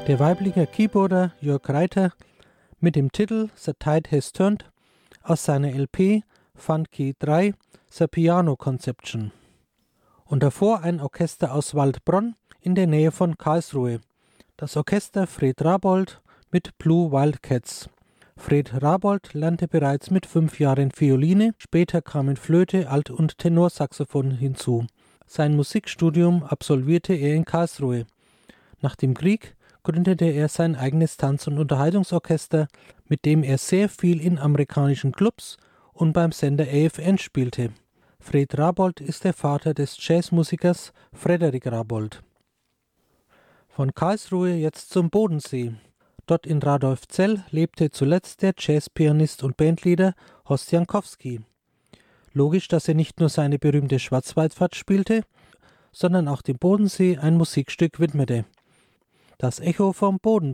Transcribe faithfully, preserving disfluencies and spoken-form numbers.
Der weibliche Keyboarder Jörg Reiter mit dem Titel The Tide Has Turned aus seiner L P Funky drei The Piano Conception. Und davor ein Orchester aus Waldbronn in der Nähe von Karlsruhe. Das Orchester Fred Rabold mit Blue Wildcats. Fred Rabold lernte bereits mit fünf Jahren Violine, später kamen Flöte, Alt- und Tenorsaxophon hinzu. Sein Musikstudium absolvierte er in Karlsruhe. Nach dem Krieg gründete er sein eigenes Tanz- und Unterhaltungsorchester, mit dem er sehr viel in amerikanischen Clubs und beim Sender A F N spielte. Fred Rabold ist der Vater des Jazzmusikers Frederik Rabold. Von Karlsruhe jetzt zum Bodensee. Dort in Radolfzell lebte zuletzt der Jazzpianist und Bandleader Horst Jankowski. Logisch, dass er nicht nur seine berühmte Schwarzwaldfahrt spielte, sondern auch dem Bodensee ein Musikstück widmete. Das Echo vom Bodensee.